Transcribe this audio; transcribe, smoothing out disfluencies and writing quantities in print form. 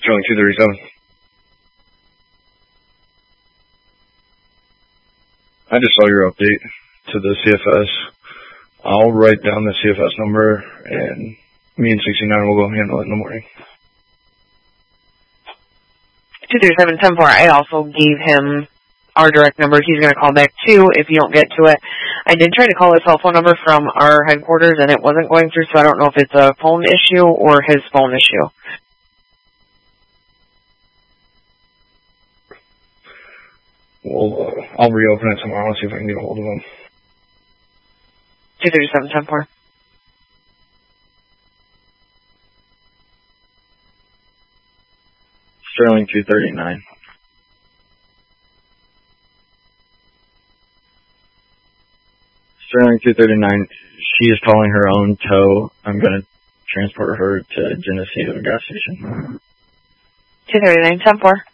Sterling 237. I just saw your update to the CFS. I'll write down the CFS number, and me and 69 will go handle it in the morning. 237-10-4, I also gave him our direct number. He's going to call back too if you don't get to it. I did try to call his cell phone number from our headquarters, and it wasn't going through, so I don't know if it's a phone issue or his phone issue. Well, I'll reopen it tomorrow and see if I can get a hold of him. 237-10-4. Sterling 239. Sterling 239, she is calling her own tow. I'm going to transport her to Geneseo gas station. 239-10-4.